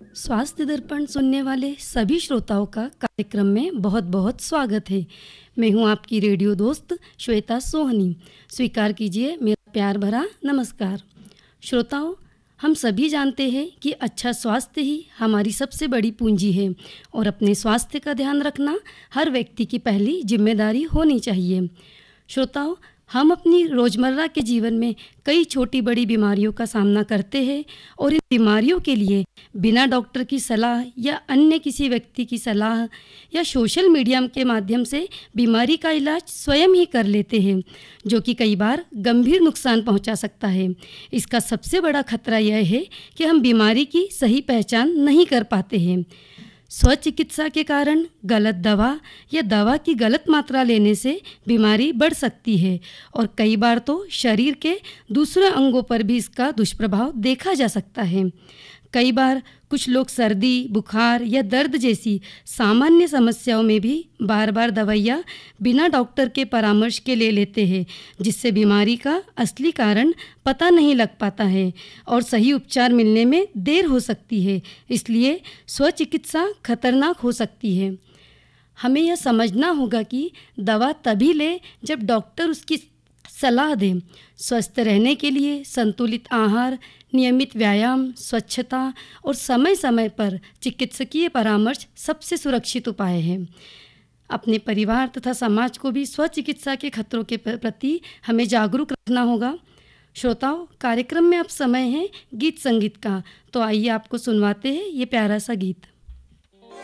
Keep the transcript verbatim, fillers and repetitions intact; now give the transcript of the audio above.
स्वास्थ्य दर्पण सुनने वाले सभी श्रोताओं का कार्यक्रम में बहुत बहुत स्वागत है। मैं हूं आपकी रेडियो दोस्त श्वेता सोहनी। स्वीकार कीजिए मेरा प्यार भरा नमस्कार। श्रोताओं, हम सभी जानते हैं कि अच्छा स्वास्थ्य ही हमारी सबसे बड़ी पूंजी है और अपने स्वास्थ्य का ध्यान रखना हर व्यक्ति की पहली जिम्मेदारी होनी चाहिए। श्रोताओं, हम अपनी रोज़मर्रा के जीवन में कई छोटी बड़ी बीमारियों का सामना करते हैं और इन बीमारियों के लिए बिना डॉक्टर की सलाह या अन्य किसी व्यक्ति की सलाह या सोशल मीडिया के माध्यम से बीमारी का इलाज स्वयं ही कर लेते हैं, जो कि कई बार गंभीर नुकसान पहुंचा सकता है। इसका सबसे बड़ा खतरा यह है कि हम बीमारी की सही पहचान नहीं कर पाते हैं। स्वचिकित्सा के कारण गलत दवा या दवा की गलत मात्रा लेने से बीमारी बढ़ सकती है और कई बार तो शरीर के दूसरे अंगों पर भी इसका दुष्प्रभाव देखा जा सकता है। कई बार कुछ लोग सर्दी, बुखार या दर्द जैसी सामान्य समस्याओं में भी बार बार दवाइयाँ बिना डॉक्टर के परामर्श के ले लेते हैं, जिससे बीमारी का असली कारण पता नहीं लग पाता है और सही उपचार मिलने में देर हो सकती है। इसलिए स्वचिकित्सा खतरनाक हो सकती है। हमें यह समझना होगा कि दवा तभी ले जब डॉक्टर उसकी सलाह दें। स्वस्थ रहने के लिए संतुलित आहार, नियमित व्यायाम, स्वच्छता और समय समय पर चिकित्सकीय परामर्श सबसे सुरक्षित उपाय है। अपने परिवार तथा समाज को भी स्वचिकित्सा के खतरों के प्रति हमें जागरूक रखना होगा। श्रोताओं, कार्यक्रम में अब समय है गीत संगीत का, तो आइए आपको सुनवाते हैं ये प्यारा सा गीत।